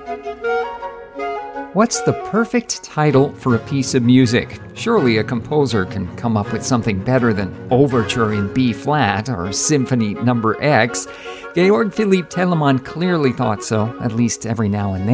What's the perfect title for a piece of music? Surely a composer can come up with something better than Overture in B-flat or Symphony No. X. Georg Philipp Telemann clearly thought so, at least every now and then.